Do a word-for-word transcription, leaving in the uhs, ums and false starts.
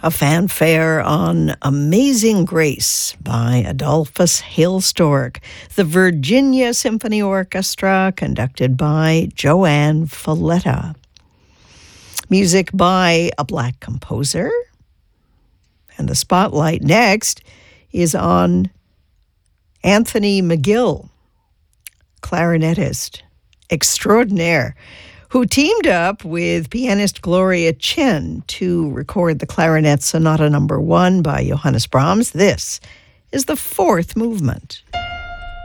A fanfare on Amazing Grace by Adolphus Hailstork, the Virginia Symphony Orchestra, conducted by Joanne Falletta. Music by a black composer. And the spotlight next is on Anthony McGill, clarinetist extraordinaire, who teamed up with pianist Gloria Chen to record the Clarinet Sonata Number One by Johannes Brahms. This is the fourth movement.